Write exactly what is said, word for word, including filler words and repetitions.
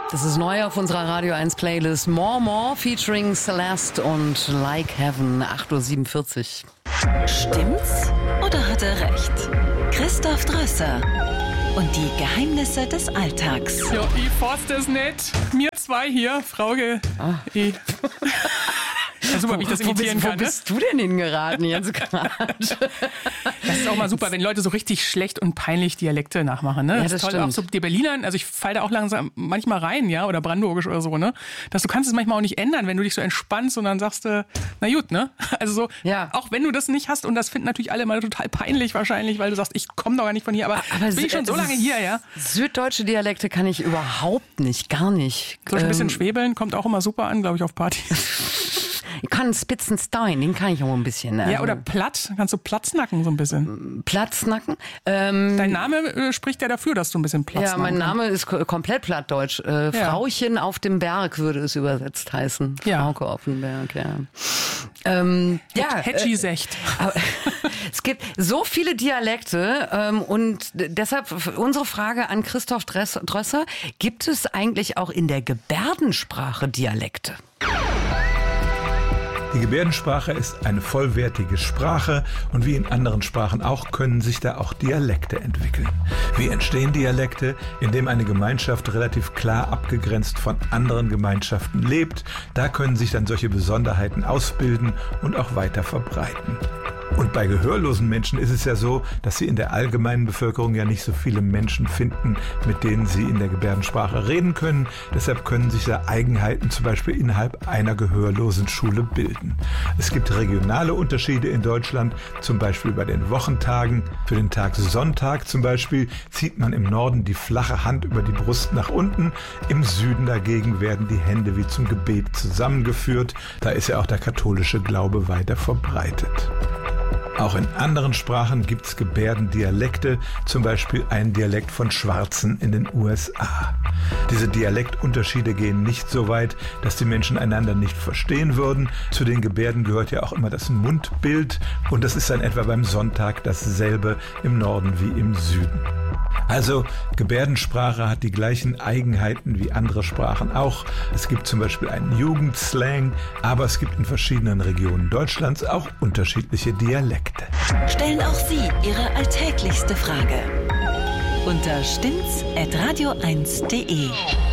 Das ist neu auf unserer Radio eins Playlist. More More featuring Celeste und Like Heaven, acht Uhr siebenundvierzig. Stimmt's oder hat er recht? Christoph Drösser und die Geheimnisse des Alltags. Ja, ich fass das nicht. Wir zwei hier, Frauke. Ah. Ich. Ja, super, wie ich das imitieren wo bist, kann. Wo bist du denn hingeraten jetzt gerade? Das ist auch mal super, wenn Leute so richtig schlecht und peinlich Dialekte nachmachen. Ne? Ja, das, das ist toll. stimmt. Auch so die Berlinern, also ich falle da auch langsam manchmal rein, ja, oder brandenburgisch oder so, ne? Dass du kannst es manchmal auch nicht ändern, wenn du dich so entspannst und dann sagst du, na gut, ne? Also so, ja. Auch wenn du das nicht hast und das finden natürlich alle mal total peinlich wahrscheinlich, weil du sagst, ich komme doch gar nicht von hier, aber, aber bin ich schon so lange hier, ja? Süddeutsche Dialekte kann ich überhaupt nicht, gar nicht. So ein bisschen ähm, Schwebeln kommt auch immer super an, glaube ich, auf Partys. Ich kann Spitzenstein, den kann ich auch ein bisschen. Ja, oder platt. Kannst du Platznacken so ein bisschen? Platznacken? Ähm, Dein Name äh, spricht ja dafür, dass du ein bisschen Platznacken Ja, mein Name ist ko- komplett plattdeutsch. Äh, ja. Frauchen auf dem Berg würde es übersetzt heißen. Ja. Frauke auf dem Berg, ja. Ähm, ja, Hetschi Secht. Äh, es gibt so viele Dialekte ähm, und deshalb unsere Frage an Christoph Drösser. Gibt es eigentlich auch in der Gebärdensprache Dialekte? Die Gebärdensprache ist eine vollwertige Sprache und wie in anderen Sprachen auch können sich da auch Dialekte entwickeln. Wie entstehen Dialekte? Indem eine Gemeinschaft relativ klar abgegrenzt von anderen Gemeinschaften lebt. Da können sich dann solche Besonderheiten ausbilden und auch weiter verbreiten. Und bei gehörlosen Menschen ist es ja so, dass sie in der allgemeinen Bevölkerung ja nicht so viele Menschen finden, mit denen sie in der Gebärdensprache reden können. Deshalb können sich da Eigenheiten zum Beispiel innerhalb einer gehörlosen Schule bilden. Es gibt regionale Unterschiede in Deutschland, zum Beispiel bei den Wochentagen. Für den Tag Sonntag zum Beispiel zieht man im Norden die flache Hand über die Brust nach unten. Im Süden dagegen werden die Hände wie zum Gebet zusammengeführt. Da ist ja auch der katholische Glaube weiter verbreitet. Auch in anderen Sprachen gibt es Gebärdendialekte, zum Beispiel einen Dialekt von Schwarzen in den U S A. Diese Dialektunterschiede gehen nicht so weit, dass die Menschen einander nicht verstehen würden. Zu den Gebärden gehört ja auch immer das Mundbild und das ist dann etwa beim Sonntag dasselbe im Norden wie im Süden. Also Gebärdensprache hat die gleichen Eigenheiten wie andere Sprachen auch. Es gibt zum Beispiel einen Jugendslang, aber es gibt in verschiedenen Regionen Deutschlands auch unterschiedliche Dialekte. Stellen auch Sie Ihre alltäglichste Frage unter stimmt's at radio eins punkt de.